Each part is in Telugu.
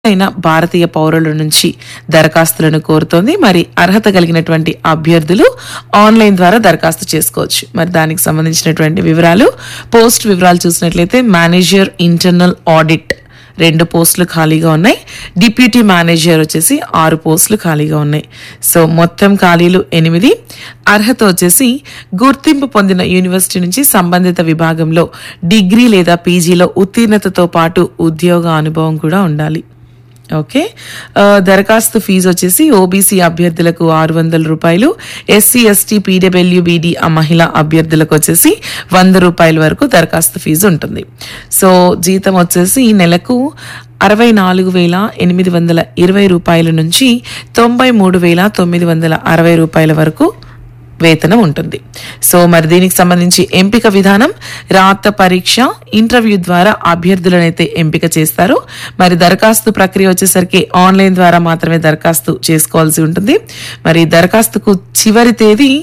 అయిన భారతీయ పౌరుల నుంచి దరఖాస్తులను కోరుతోంది. మరి అర్హత కలిగినటువంటి అభ్యర్థులు ఆన్లైన్ ద్వారా దరఖాస్తు చేసుకోవచ్చు. మరి దానికి సంబంధించినటువంటి పోస్ట్ వివరాలు చూసినట్లయితే మేనేజర్ ఇంటర్నల్ ఆడిట్ 2 పోస్టులు ఖాళీగా ఉన్నాయి. డిప్యూటీ మేనేజర్ వచ్చేసి 6 పోస్టులు ఖాళీగా ఉన్నాయి. సో మొత్తం ఖాళీలు 8. అర్హత వచ్చేసి గుర్తింపు పొందిన యూనివర్సిటీ నుంచి సంబంధిత విభాగంలో డిగ్రీ లేదా పీజీలో ఉత్తీర్ణతతో పాటు ఉద్యోగ అనుభవం కూడా ఉండాలి. ఓకే, దరఖాస్తు ఫీజు వచ్చేసి ఓబీసీ అభ్యర్థులకు 600 రూపాయలు, ఎస్సీ ఎస్టీ పీడబ్ల్యూబీడీ మహిళా అభ్యర్థులకు వచ్చేసి 100 రూపాయల వరకు దరఖాస్తు ఫీజు ఉంటుంది. సో జీతం వచ్చేసి నెలకు 64,820 రూపాయల నుంచి 93,960 రూపాయల వరకు వేతనం ఉంటుంది. సో మరి దీనికి సంబంధించి ఎంపిక విధానం రాత పరీక్ష, ఇంటర్వ్యూ ద్వారా అభ్యర్థులనైతే ఎంపిక చేస్తారు. మరి దరఖాస్తు ప్రక్రియ వచ్చేసరికి ఆన్లైన్ ద్వారా మాత్రమే దరఖాస్తు చేసుకోవాల్సి ఉంటుంది. మరి దరఖాస్తుకు చివరి తేదీ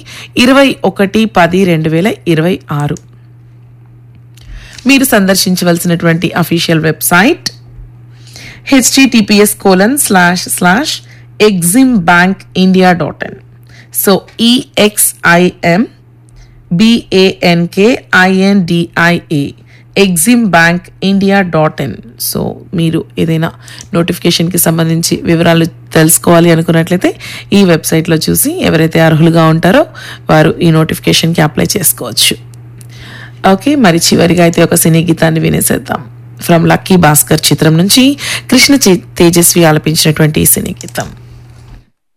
21/10/2026. మీరు సందర్శించవలసినటువంటి official website https://eximbankindia.in. So EXIMBANKINDIA eximbankindia.in. So మీరు ఏదైనా నోటిఫికేషన్కి సంబంధించి వివరాలు తెలుసుకోవాలి అనుకున్నట్లయితే ఈ వెబ్సైట్లో చూసి ఎవరైతే అర్హులుగా ఉంటారో వారు ఈ నోటిఫికేషన్కి అప్లై చేసుకోవచ్చు. ఓకే, మరి చివరిగా అయితే ఒక సినీ గీతాన్ని వినేసేద్దాం. ఫ్రమ్ లక్కీ భాస్కర్ చిత్రం నుంచి కృష్ణ తేజస్వి ఆలపించినటువంటి ఈ సినీ గీతం.